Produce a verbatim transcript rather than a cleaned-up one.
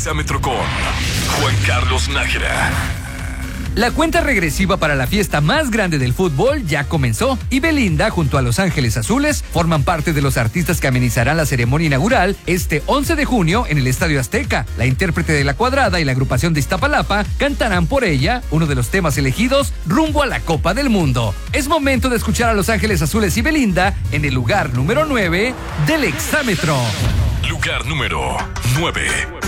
Exámetro con Juan Carlos Nájera. La cuenta regresiva para la fiesta más grande del fútbol ya comenzó y Belinda junto a Los Ángeles Azules forman parte de los artistas que amenizarán la ceremonia inaugural este once de junio en el Estadio Azteca. La intérprete de La Cuadrada y la agrupación de Iztapalapa cantarán por ella uno de los temas elegidos rumbo a la Copa del Mundo. Es momento de escuchar a Los Ángeles Azules y Belinda en el lugar número nueve del Exámetro. Lugar número nueve.